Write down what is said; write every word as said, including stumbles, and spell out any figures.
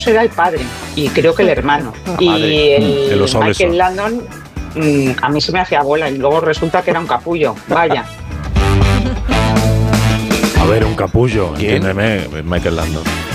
era el padre y creo que el hermano. Y Padre. el, Mm, los Michael obesos. Landon, mm, a mí se me hacía bola y luego resulta que era un capullo. Vaya. A ver, un capullo, ¿Quién? entiéndeme, Michael Landon.